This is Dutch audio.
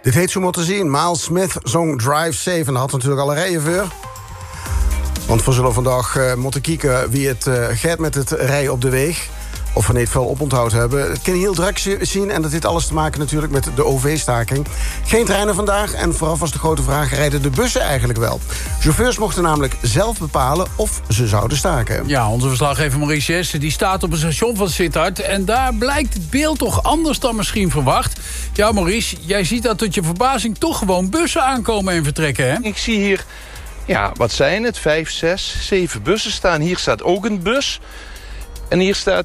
Dit heet zo maar te zien. Miles Smith zong Drive Safe en dat had natuurlijk alle rijen voor. Want we zullen vandaag moeten kijken wie het gaat met het rijden op de weg. Of we niet veel oponthoud hebben. Het kan heel druk zien en dat heeft alles te maken natuurlijk met de OV-staking. Geen treinen vandaag en vooraf was de grote vraag, rijden de bussen eigenlijk wel? Chauffeurs mochten namelijk zelf bepalen of ze zouden staken. Ja, onze verslaggever Maurice Jessen die staat op het station van Sittard. En daar blijkt het beeld toch anders dan misschien verwacht. Ja, Maurice, jij ziet dat tot je verbazing toch gewoon bussen aankomen en vertrekken, hè? Ik zie hier, ja, wat zijn het? 5, 6, 7 bussen staan. Hier staat ook een bus. En hier staat